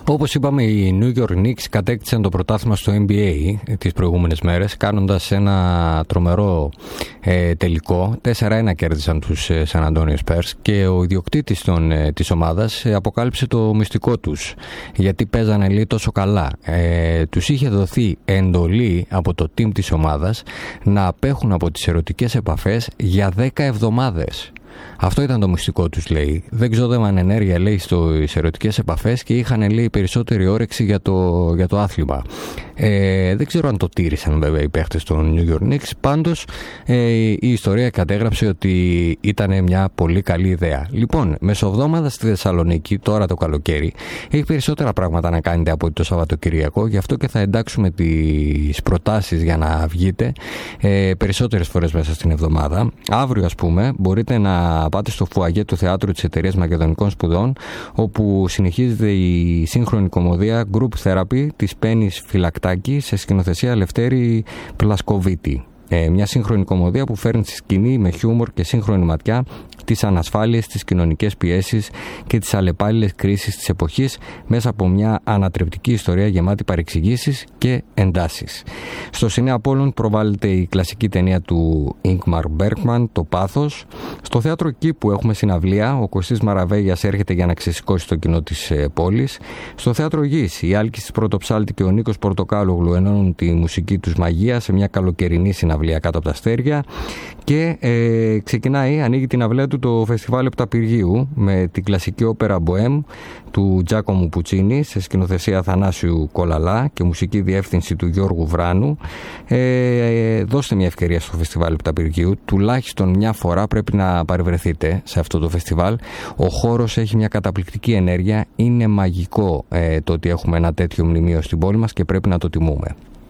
Όπως είπαμε, οι New York Knicks κατέκτησαν το πρωτάθλημα στο NBA τις προηγούμενες μέρες, κάνοντας ένα τρομερό τελικό. 4-1 κέρδισαν τους San Antonio Spurs και ο ιδιοκτήτης της ομάδας αποκάλυψε το μυστικό τους, γιατί παίζανε λέει τόσο καλά. Τους είχε δοθεί εντολή από το team της ομάδας να απέχουν από τις ερωτικές επαφές για 10 εβδομάδες. Αυτό ήταν το μυστικό τους, λέει. Δεν ξόδευαν ενέργεια, λέει, στις ερωτικές επαφές και είχαν, λέει, περισσότερη όρεξη για το άθλημα. Δεν ξέρω αν το τήρησαν βέβαια οι παίχτες των New York Knicks. Πάντως η ιστορία κατέγραψε ότι ήταν μια πολύ καλή ιδέα. Λοιπόν, μεσοβδόμαδα στη Θεσσαλονίκη, τώρα το καλοκαίρι, έχει περισσότερα πράγματα να κάνετε από το Σαββατοκυριακό. Γι' αυτό και θα εντάξουμε τις προτάσεις για να βγείτε περισσότερες φορές μέσα στην εβδομάδα. Αύριο, ας πούμε, μπορείτε να πάτε στο φουαγέ του Θεάτρου της Εταιρείας Μακεδονικών Σπουδών, όπου συνεχίζεται η σύγχρονη κομμωδία Group Therapy της Πένης Φυλακτάκη σε σκηνοθεσία Λευτέρη Πλασκοβίτη. Μια σύγχρονη κομμωδία που φέρνει στη σκηνή με χιούμορ και σύγχρονη ματιά τις ανασφάλειες, τις κοινωνικές πιέσεις και τις αλλεπάλληλες κρίσεις της εποχής μέσα από μια ανατρεπτική ιστορία γεμάτη παρεξηγήσεις και εντάσεις. Στο Σινέ Απόλλων προβάλλεται η κλασική ταινία του Ingmar Bergman, το Πάθος. Στο Θέατρο Κήπου έχουμε συναυλία. Ο Κωστής Μαραβέγιας έρχεται για να ξεσηκώσει το κοινό της πόλης. Στο Θέατρο Γης η Άλκης της Πρωτοψάλτη και ο Νίκος Πορτοκάλογλου ενώνουν τη μουσική τους μαγεία σε μια καλοκαιρινή συναυλία κάτω από τα αστέρια. Και ανοίγει την αυλαία του το Φεστιβάλ Επταπηργίου με την κλασική όπερα Μποέμ του Τζάκομου Πουτσίνη σε σκηνοθεσία Θανάσιου Κολαλά και μουσική διεύθυνση του Γιώργου Βράνου. Δώστε μια ευκαιρία στο Φεστιβάλ Επταπηργίου. Τουλάχιστον μια φορά πρέπει να παρευρεθείτε σε αυτό το φεστιβάλ. Ο χώρος έχει μια καταπληκτική ενέργεια. Είναι μαγικό το ότι έχουμε ένα τέτοιο μνημείο στην πόλη μας και πρέπει να το τιμούμε.